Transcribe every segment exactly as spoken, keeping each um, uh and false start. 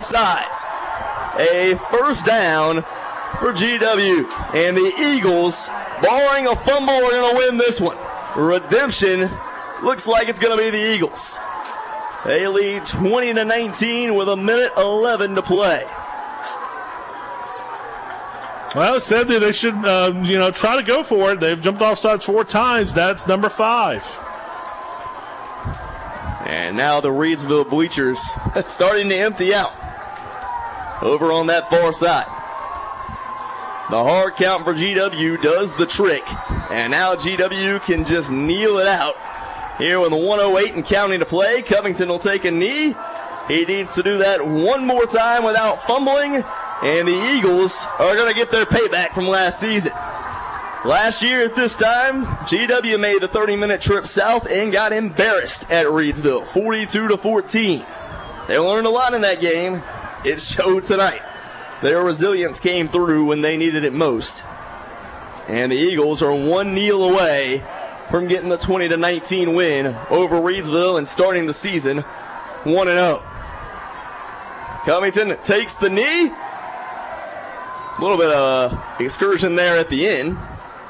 sides. A first down for G W. And the Eagles, barring a fumble, are going to win this one. Redemption looks like it's going to be the Eagles. They lead twenty to nineteen with a minute eleven to play. Well, it said that they should, uh, you know, try to go for it. They've jumped off sides four times. That's number five. And now the Reidsville bleachers starting to empty out over on that far side. The hard count for G W does the trick. And now G W can just kneel it out. Here with one oh eight and counting to play, Covington will take a knee. He needs to do that one more time without fumbling. And the Eagles are going to get their payback from last season. Last year at this time, G W made the thirty-minute trip south and got embarrassed at Reidsville, forty-two to fourteen. They learned a lot in that game. It showed tonight. Their resilience came through when they needed it most. And the Eagles are one kneel away from getting the twenty to nineteen win over Reidsville and starting the season one and oh. Covington takes the knee. A little bit of excursion there at the end.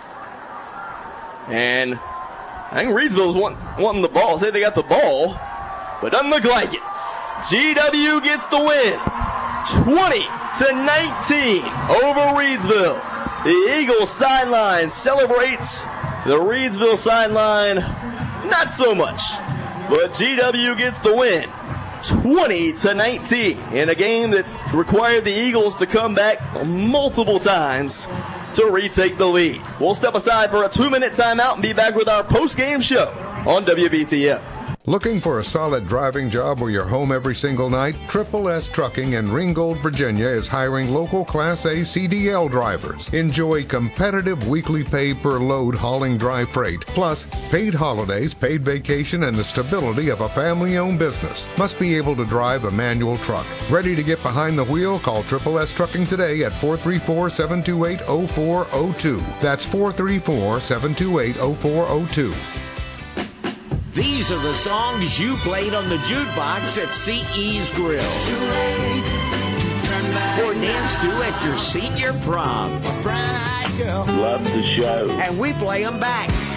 And I think Reidsville's want, wanting the ball. Say they got the ball, but doesn't look like it. G W gets the win. twenty to nineteen over Reidsville. The Eagles sideline celebrates. The Reidsville sideline, not so much. But G W gets the win. twenty to nineteen in a game that required the Eagles to come back multiple times to retake the lead. We'll step aside for a two-minute timeout and be back with our post-game show on W B T M. Looking for a solid driving job where you're home every single night? Triple S Trucking in Ringgold, Virginia is hiring local Class A C D L drivers. Enjoy competitive weekly pay per load hauling dry freight, plus paid holidays, paid vacation, and the stability of a family-owned business. Must be able to drive a manual truck. Ready to get behind the wheel? Call Triple S Trucking today at four three four, seven two eight, zero four zero two. That's four three four, seven two eight, zero four zero two. These are the songs you played on the jukebox at C E's Grill. Or danced to at your senior prom. Love the show. And we play them back.